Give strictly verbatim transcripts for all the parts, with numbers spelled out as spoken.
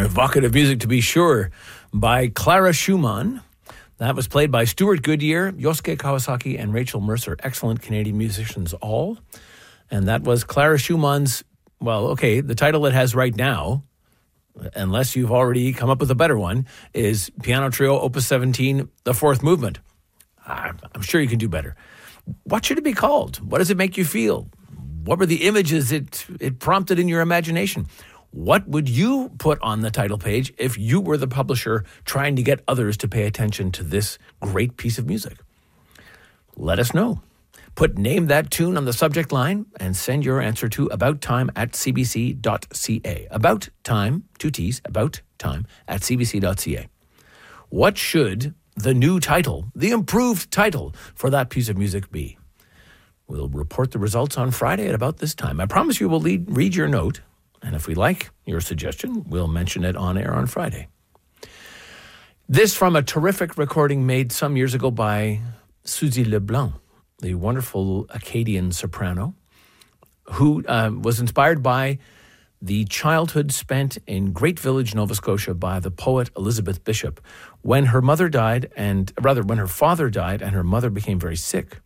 Evocative music, to be sure, by Clara Schumann. That was played by Stuart Goodyear, Yosuke Kawasaki, and Rachel Mercer, excellent Canadian musicians all. And that was Clara Schumann's, well, okay, the title it has right now, unless you've already come up with a better one, is Piano Trio Opus seventeen, the fourth movement. I'm sure you can do better. What should it be called? What does it make you feel? What were the images it, it prompted in your imagination? What would you put on the title page if you were the publisher trying to get others to pay attention to this great piece of music? Let us know. Put Name That Tune on the subject line and send your answer to abouttime at c b c dot c a. About time, two T's, about time at c b c dot c a. What should the new title, the improved title for that piece of music be? We'll report the results on Friday at about this time. I promise you we'll lead, read your note, and if we like your suggestion, we'll mention it on air on Friday. This from a terrific recording made some years ago by Suzy Leblanc, the wonderful Acadian soprano, who uh, was inspired by the childhood spent in Great Village, Nova Scotia by the poet Elizabeth Bishop. When her mother died, and rather when her father died and her mother became very sick,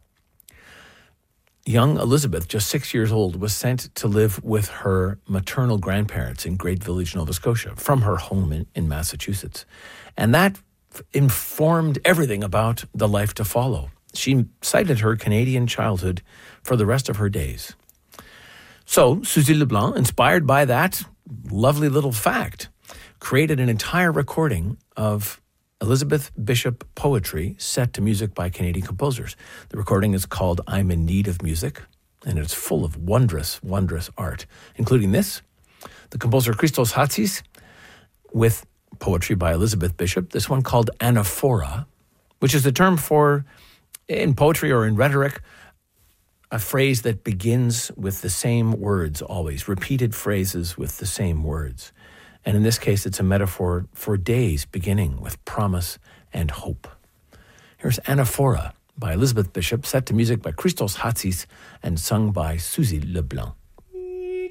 young Elizabeth, just six years old, was sent to live with her maternal grandparents in Great Village, Nova Scotia, from her home in, in Massachusetts. And that informed everything about the life to follow. She cited her Canadian childhood for the rest of her days. So, Suzy Leblanc, inspired by that lovely little fact, created an entire recording of Elizabeth Bishop poetry set to music by Canadian composers. The recording is called I'm in Need of Music, and it's full of wondrous, wondrous art, including this, the composer Christos Hatsis, with poetry by Elizabeth Bishop, this one called anaphora, which is the term for, in poetry or in rhetoric, a phrase that begins with the same words always, repeated phrases with the same words. And in this case, it's a metaphor for days beginning with promise and hope. Here's Anaphora by Elizabeth Bishop, set to music by Christos Hatsis and sung by Suzy Leblanc.